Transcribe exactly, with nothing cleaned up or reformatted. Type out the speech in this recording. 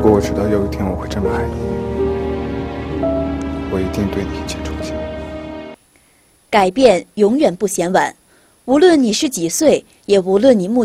如果我知道有一天我会这么爱你，我一定对你一见钟情。 改变永远不嫌晚，无论你是几岁，也无论你目